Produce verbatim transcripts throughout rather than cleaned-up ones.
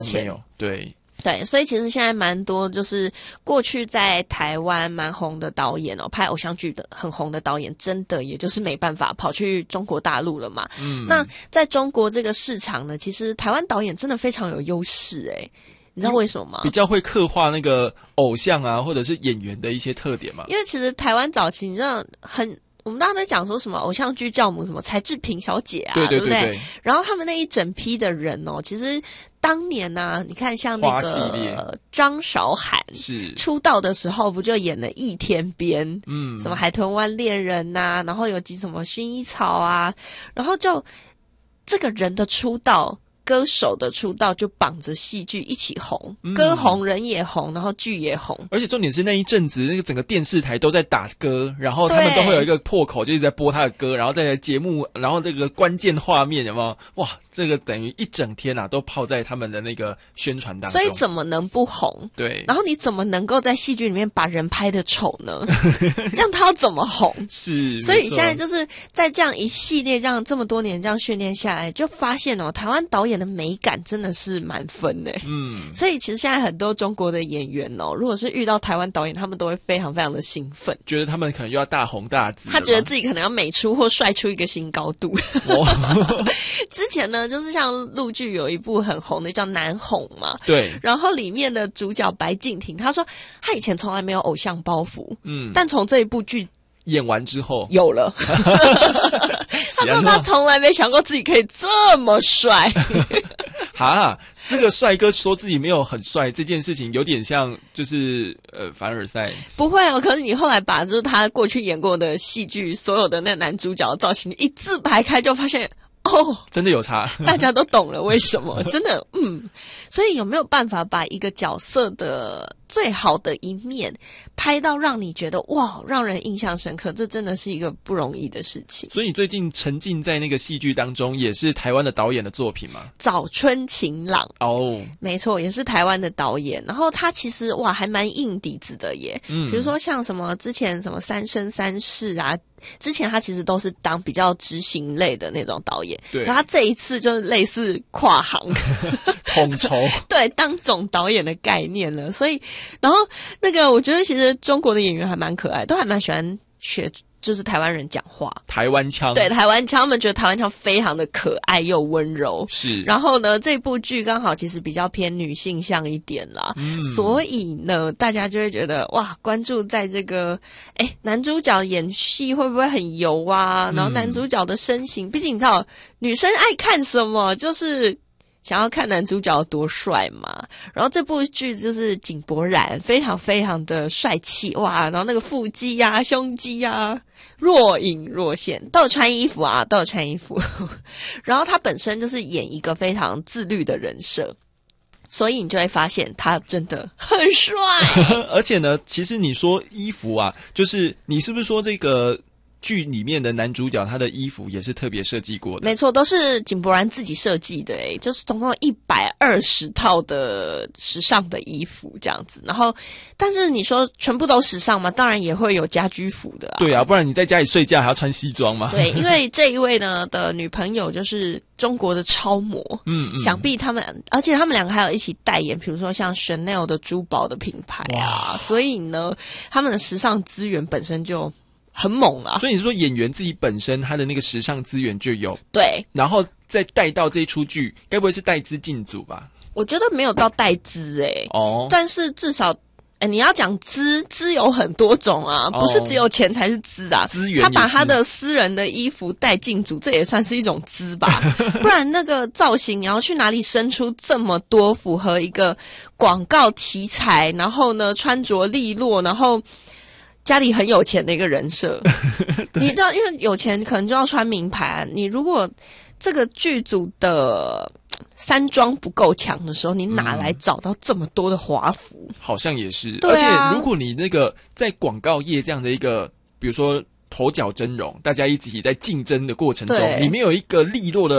没有，对。 对，所以其实现在蛮多就是过去在台湾蛮红的导演哦，拍偶像剧的很红的导演，真的也就是没办法跑去中国大陆了嘛。嗯，那在中国这个市场呢，其实台湾导演真的非常有优势诶。你知道为什么吗？ 比较会刻画那个偶像啊，或者是演员的一些特点嘛。 因为其实台湾早期你知道很。我们大家在讲说什么偶像剧教母什么柴智屏小姐啊， 对对对对， 对不对？然后他们那一整批的人哦，其实当年啊，你看像那个张韶涵是出道的时候，不就演了《一天边》，嗯，什么《海豚湾恋人》呐，然后有集什么薰衣草啊，然后就这个人的出道。歌手的出道就绑着戏剧一起红，嗯、歌红人也红，然后剧也红。 而且重点是那一阵子，那个整个电视台都在打歌，然后他们都会有一个破口，就一直在播他的歌，然后在节目，然后这个关键画面有没有？哇，这个等于一整天啊，都泡在他们的那个宣传当中。 所以怎么能不红？ 对。 然后你怎么能够在戏剧里面把人拍得丑呢？这样他要怎么红？ 是。 所以现在就是在这样一系列这样这么多年这样训练下来，就发现哦，台湾导演的美感真的是满分的。嗯。所以其实现在很多中国的演员哦，如果是遇到台湾导演，他们都会非常非常的兴奋， 觉得他们可能又要大红大紫， 他觉得自己可能要美出或帅出一个新高度。之前呢，就是像陆剧有一部很红的叫《南红》嘛， 对， 然后里面的主角白敬亭，他说他以前从来没有偶像包袱，嗯，但从这一部剧演完之后有了。他说他从来没想过自己可以这么帅。 哈，这个帅哥说自己没有很帅这件事情有点像就是呃凡尔赛。 不会哦，可是你后来把就是他过去演过的戏剧所有的那男主角的造型一字排开，就发现哦， 真的有差， 大家都懂了为什么。真的，嗯，所以有没有办法把一个角色的最好的一面拍到让你觉得哇，让人印象深刻，这真的是一个不容易的事情。 所以你最近沉浸在那个戏剧当中，也是台湾的导演的作品吗？ 早春晴朗哦， 没错，也是台湾的导演。然后他其实哇，还蛮硬底子的耶。嗯，比如说像什么之前什么三生三世啊。之前他其实都是当比较执行类的那种导演， 对。 然后他这一次就是类似跨行统筹， 对，当总导演的概念了。所以，然后那个我觉得其实中国的演员还蛮可爱，都还蛮喜欢学。就是台湾人讲话， 台湾腔， 对，台湾腔，他们觉得台湾腔非常的可爱又温柔。 是， 然后呢，这部剧刚好其实比较偏女性向一点啦，嗯，所以呢，大家就会觉得哇，关注在这个，哎，男主角演戏会不会很油啊？然后男主角的身形，嗯，毕竟你知道，女生爱看什么，就是想要看男主角多帅嘛。然后这部剧就是井柏然非常非常的帅气哇，然后那个腹肌啊胸肌啊若隐若现，都有穿衣服啊都有穿衣服然后他本身就是演一个非常自律的人设，所以你就会发现他真的很帅而且呢，其实你说衣服啊，就是你是不是说这个剧里面的男主角他的衣服也是特别设计过的？ 没错，都是井柏然自己设计的诶，就是总共一百二十套的时尚的衣服这样子。然后但是你说全部都时尚吗？当然也会有家居服的啊。 对啊，不然你在家里睡觉还要穿西装吗？ 对，因为这一位呢的女朋友就是中国的超模，嗯嗯，想必他们，而且他们两个还有一起代言，比如说像 Chanel 的珠宝的品牌啊，所以呢他们的时尚资源本身就很猛啊。 所以你是说演员自己本身他的那个时尚资源就有， 对， 然后再带到这一出剧，该不会是带资进组吧？ 我觉得没有到带资诶， 哦， 但是至少诶你要讲资，资有很多种啊，不是只有钱才是资啊。 资源， 他把他的私人的衣服带进组，这也算是一种资吧。不然那个造型，你要去哪里生出这么多符合一个广告题材，然后呢穿着利落，然后家里很有钱的一个人设你知道，因为有钱可能就要穿名牌啊，你如果这个剧组的山庄不够强的时候，你哪来找到这么多的华服？嗯， 好像也是， 对啊， 而且如果你那个在广告业这样的一个，比如说头角峥嵘，大家一起在竞争的过程中，里面有一个利落的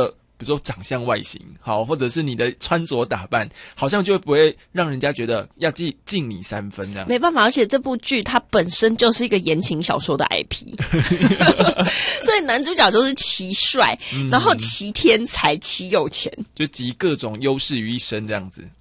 如说长相外形好，或者是你的穿着打扮，好像就不会让人家觉得要敬敬你三分这样。 没办法，而且这部剧它本身就是一个言情小说的 I P， 所以男主角就是奇帅，嗯、然后奇天才，奇有钱， 就集各种优势于一身这样子。